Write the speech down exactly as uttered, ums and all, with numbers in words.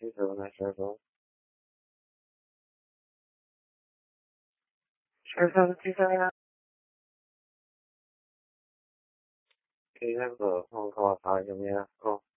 circle, not circle. Circle, circle. 可以那个，我看我发什么呀？哦。